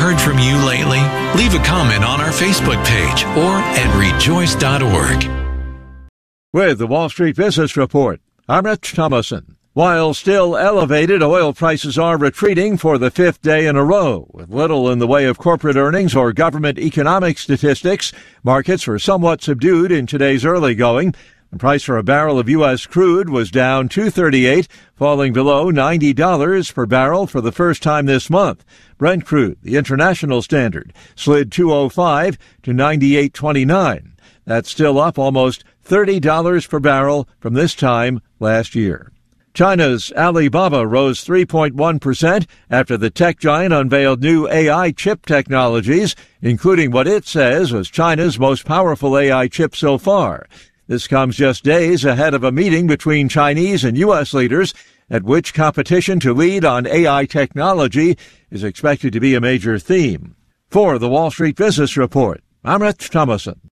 heard from you lately? Leave a comment on our Facebook page or at rejoice.org. With the Wall Street Business Report, I'm Rich Thomason. While still elevated, oil prices are retreating for the fifth day in a row. With little in the way of corporate earnings or government economic statistics, markets were somewhat subdued in today's early going. The price for a barrel of U.S. crude was down $2.38, falling below $90 per barrel for the first time this month. Brent crude, the international standard, slid $2.05 to $98.29. That's still up almost $30 per barrel from this time last year. China's Alibaba rose 3.1% after the tech giant unveiled new AI chip technologies, including what it says was China's most powerful AI chip so far. This comes just days ahead of a meeting between Chinese and U.S. leaders at which competition to lead on AI technology is expected to be a major theme. For the Wall Street Business Report, I'm Rich Thomason.